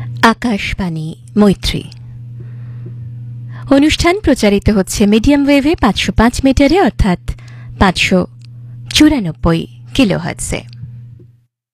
আকাশবাণী মৈত্রী অনুষ্ঠান প্রচারিত হচ্ছে মিডিয়াম ওয়েভে 505 মিটারে অর্থাৎ 594 কিলোহার্টজে।